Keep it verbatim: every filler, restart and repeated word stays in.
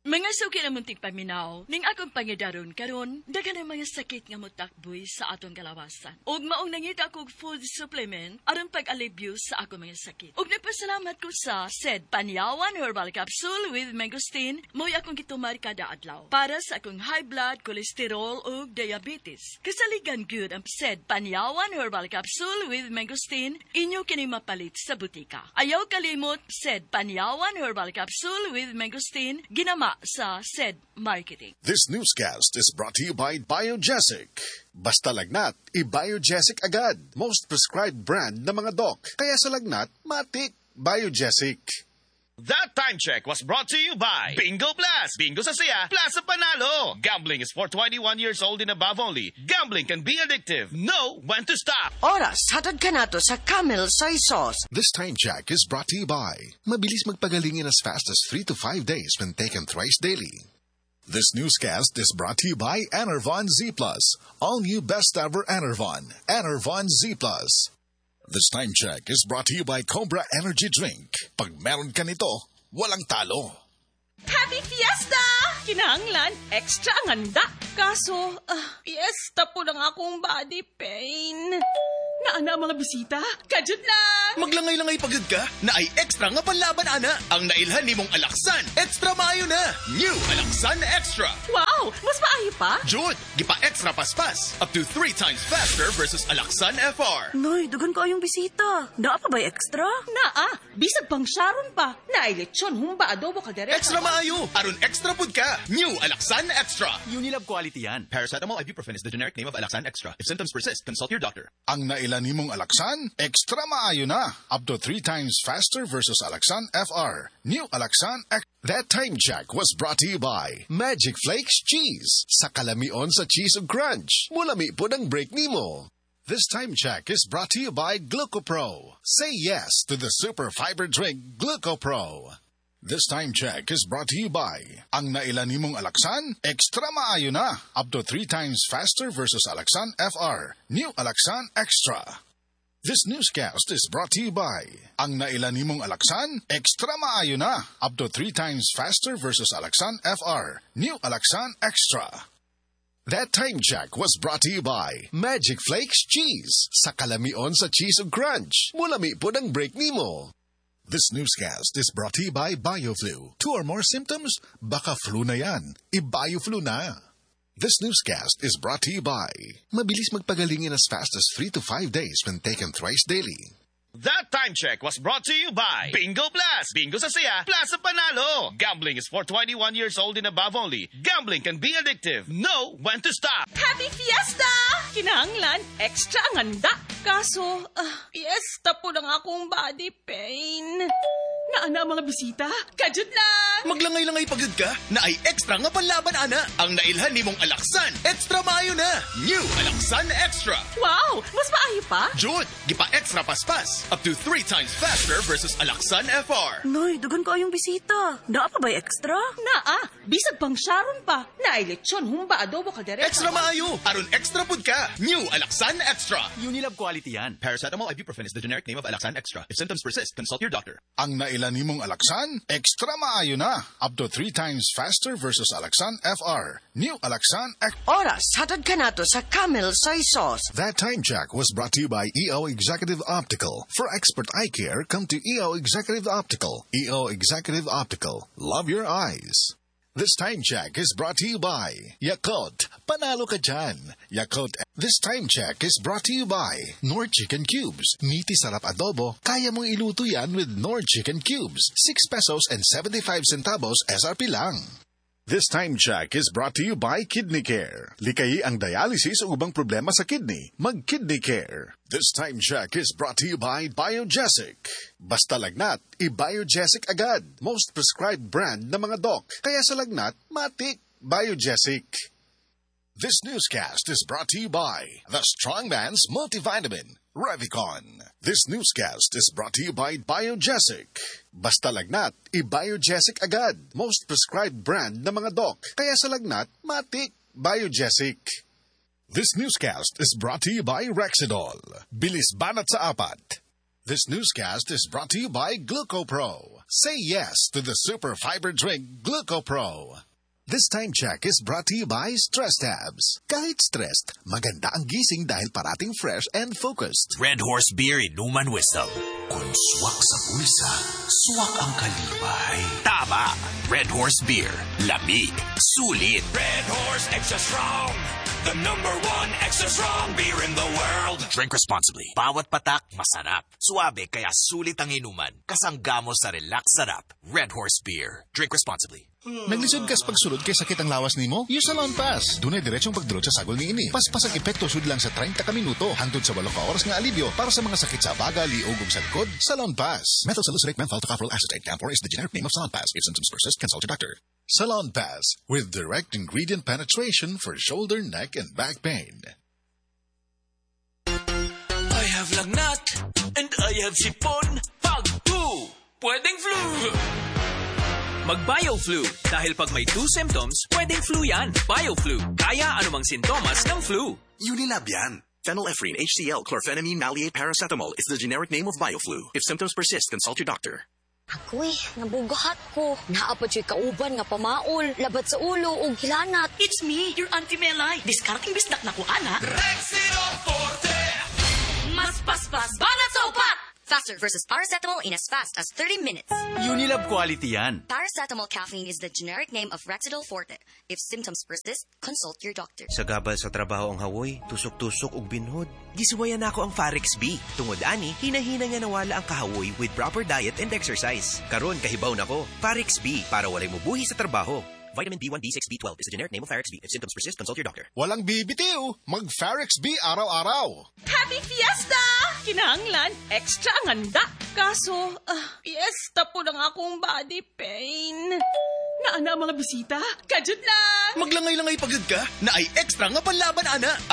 Mga suki na munting paminaw, ning akong pangidaron karon, dagan ang mga sakit nga motakboy sa atong kalawasan. Ug maong nangita kog food supplement aron pag-alibyo sa akong mga sakit. Ug nagpasalamat ko sa said Panyawan Herbal Capsule with Mangosteen, mo'y akong gitumar kada adlaw para sa akong high blood, cholesterol ug diabetes. Kasaligan gyud ang said Panyawan Herbal Capsule with Mangosteen, inyo kini mapalit sa butika. Ayaw kalimot said Panyawan Herbal Capsule with Mangosteen, ginama sa said marketing. This newscast is brought to you by Biogesic. Basta lagnat, i-Biogesic agad. Most prescribed brand na mga doc. Kaya sa lagnat, matik. Biogesic. That time check was brought to you by Bingo Plus. Bingo sa siya, plus sa panalo. Gambling is for twenty-one years old and above only. Gambling can be addictive. Know when to stop. Oras, hatod ka na to sa Camel Soy Sauce. This time check is brought to you by mabilis magpagaling in as fast as three to five days when taken thrice daily. This newscast is brought to you by Enervon Z Plus. All new best ever Enervon. Enervon Z Plus. This time check is brought to you by Cobra Energy Drink. Pag meron ka nito, walang talo. Happy Fiesta! Kinahanglan, extra ang handa. Kaso, uh, fiesta po ng akong body pain. Naana ang mga bisita? Kajud lang! Maglangay-langay pagod ka na ay extra nga panlaban, ana. Ang nailhan ni mong Alaksan, extra maayo na. New Alaksan Extra. Wow! Mas maayo pa? Jud, gipa extra paspas. Up to three times faster versus Alaksan F R. Noy, dugan ko ayong bisita. Daa pa ba extra? Naa, bisag pang Sharon pa. Nailetsyon, humba adobo kaldereta. Extra maayo. Aron extra pud ka. New Alaksan Extra. Unilab quality yan. Paracetamol ibuprofen is the generic name of Alaksan Extra. If symptoms persist, consult your doctor. Ang nailan ni mong Alaksan, extra maayo na. Up to three times faster versus Alaksan F R. New Alaksan X. That time check was brought to you by Magic Flakes Cheese. Sa kalamion sa cheese ug crunch. Mulami po ng break nimo. This time check is brought to you by Glucopro. Say yes to the super fiber drink Glucopro. This time check is brought to you by ang nailan ni mong Alaksan, extra maayo na. Up to three times faster versus Alaksan F R. New Alaksan Extra. This newscast is brought to you by ang nailan ni mong Alaksan, extra maayo na. Up to three times faster versus Alaksan F R. New Alaksan Extra. That time check was brought to you by Magic Flakes Cheese. Sa kalamion sa cheese ug crunch. Mulami po ng break nimo. This newscast is brought to you by BioFlu. Two or more symptoms? Baka flu na yan. I-BioFlu na. This newscast is brought to you by mabilis magpagaling in as fast as three to five days when taken thrice daily. That time check was brought to you by Bingo Plus. Bingo sa siya, plus sa panalo. Gambling is for twenty-one years old and above only. Gambling can be addictive. Know when to stop. Happy Fiesta! Kinahanglan, extra ang handa. Kaso, uh, fiesta po ng akong body pain. Naana ang mga bisita? Kajud lang! Maglangay-langay pagod ka na ay extra nga panlaban, ana. Ang nailhan ni mong Alaksan, extra maayo na. New Alaksan Extra. Wow! Mas maayo pa? Jud, gipa extra paspas. Up to three times faster versus Alaksan F R. Noy, dugan ko ayong bisita. Daa pa ba extra? Naa, bisag pang Sharon pa. Nailetsyon, humba adobo kaldereta. Extra maayo. Aron extra pud ka. New Alaksan Extra. Unilab quality yan. Paracetamol ibuprofen is the generic name of Alaksan Extra. If symptoms persist, consult your doctor. Ang nailan ni mong Alaksan, extra maayo na. Up to three times faster versus Alaksan F R. New Alaksan X. Oras, hatod ka na to sa Camel Soy Sauce. That time check was brought to you by E O Executive Optical. For expert eye care, come to E O Executive Optical. E O Executive Optical. Love your eyes. This time check is brought to you by Yakult. Panalo ka dyan. Yakult. This time check is brought to you by Nor Chicken Cubes. Meaty sarap adobo. Kaya mong iluto yan with Nor Chicken Cubes. six pesos and seventy-five centavos S R P lang. This time check is brought to you by Kidney Care. Likayi ang dialysis o ubang problema sa kidney. Mag-Kidney Care. This time check is brought to you by Biogesic. Basta lagnat, i-Biogesic agad. Most prescribed brand na mga doc. Kaya sa lagnat, matik. Biogesic. This newscast is brought to you by the Strongman's Multivitamin, Revicon. This newscast is brought to you by Biogesic. Basta lagnat, i-Biogesic agad. Most prescribed brand na mga doc. Kaya sa lagnat, matik. Biogesic. This newscast is brought to you by Rexidol. Bilis banat sa apat. This newscast is brought to you by GlucoPro. Say yes to the super fiber drink GlucoPro. This time check is brought to you by Stress Tabs. Kahit stressed, maganda ang gising dahil parating fresh and focused. Red Horse Beer Inuman Wisdom. Kung swak sa bulsa, swak ang kalibay. Tama! Red Horse Beer. Lamig. Sulit. Red Horse Extra Strong. The number one extra strong beer in the world. Drink responsibly. Bawat patak, masarap. Suabe, kaya sulit ang inuman. Kasangga mo sa relax sarap. Red Horse Beer. Drink responsibly. Naglisod kas pagsulod kay sakit ang lawas nimo? Use Salon Pass. Dunay diretsong pagdurog sa sagol ni ini. Paspas ang epekto sud lang sa thirty ka minuto hangtod sa eight ka oras nga alibyo para sa mga sakit sa baga, liog ug sa likod. Salon Pass. Methyl salicylate menthol tocopherol acetate camphor is the generic name of Salon Pass. If symptoms persist, consult your doctor. Salon Pass with direct ingredient penetration for shoulder, neck, and back pain. I have lagnat and I have sipon. Pag two, pwedeng flu. Mag-BioFlu. Dahil pag may two symptoms, pwedeng flu yan. BioFlu. Kaya anumang sintomas ng flu. Unilab yan. Phenylephrine, H C L, chlorphenamine, maleate, paracetamol is the generic name of BioFlu. If symptoms persist, consult your doctor. Ako eh, nabugahat ko. Naapad siya kauban nga pamaol, labat sa ulo o gilanat. It's me, your Auntie Melay. Diskarting bisnak na ko, ana. Rexidol Forte! Mas paspas, banat sa upat! Faster versus paracetamol in as fast as thirty minutes. Unilab quality yan. Paracetamol caffeine is the generic name of Rexidol Forte. If symptoms persist, consult your doctor. Sa gabal sa trabaho ang hawoy, tusok-tusok ug binhod. Gisuwayan nako ang Farex B. Tungod ani, hinahina nga nawala ang kahawoy with proper diet and exercise. Karon kahibaw nako, Farex B para walay mubuhi sa trabaho. Vitamin B one, B six, B twelve is the generic name of Farex B. If symptoms persist, consult your doctor. Walang bibitiw. Mag-Farex B araw-araw. Happy Fiesta! Kinahanglan, extra nganda. Kaso, ah, fiesta po ng akong body pain. Naana ang mga bisita? Kajud lang! Maglangay-langay pagod ka na ay extra nga panlaban, ana.